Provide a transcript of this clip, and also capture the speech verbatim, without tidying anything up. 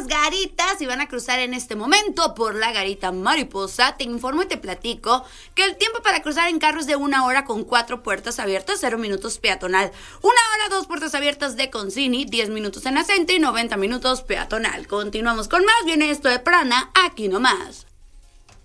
las garitas y van a cruzar en este momento por la garita Mariposa, te informo y te platico que el tiempo para cruzar en carro es de una hora con cuatro puertas abiertas, cero minutos peatonal. Una hora, dos puertas abiertas de Concini, diez minutos en Ascenso y noventa minutos peatonal. Continuamos con más, viene esto de Prana, aquí nomás.